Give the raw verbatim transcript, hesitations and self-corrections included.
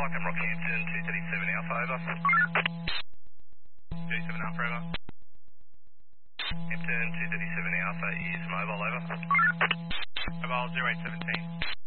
Flight from Rockhampton, two thirty-seven Alpha, over. two thirty-seven Alpha, over. Hampton, two thirty-seven Alpha is mobile, over. Mobile zero eight seventeen.